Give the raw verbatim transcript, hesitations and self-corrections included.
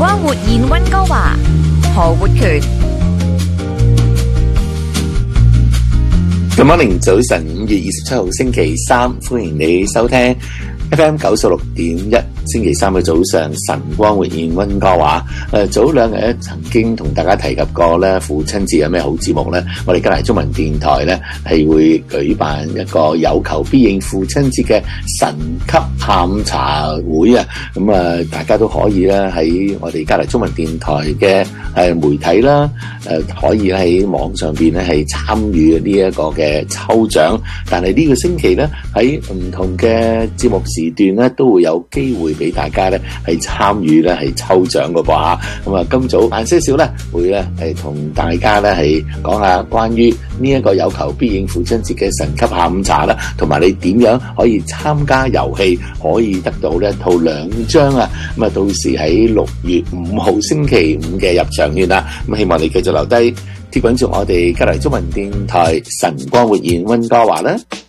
光活現溫哥華，何活權。 Good morning，早晨，五月二十七號星期三，歡迎你收聽 F M 九十六點一，星期三嘅早上，晨光活現溫哥華。誒，早兩日咧，曾經同大家提及過咧，父親節有咩好節目咧？我哋加拿大中文電台咧係會舉辦一個有求必應父親節嘅神級下午茶會啊！咁啊，大家都可以咧喺我哋加拿大中文電台嘅誒媒體啦，誒可以喺網上邊咧係參與呢一個嘅抽獎。但係呢個星期咧喺唔同嘅節目時段咧都會有機會俾大家咧係參與咧係抽獎嘅噃嚇。咁啊，今早晏些少咧會咧係同大家咧係講下關於呢一個有求必應父親節嘅神級下午茶啦，同埋你點樣可以參加遊戲，可以得到呢一套兩張啊！咁啊，到時喺六月五號星期五嘅入場券啦。咁希望你繼續留低貼緊住我哋加拿大中文電台晨光活現溫哥華啦。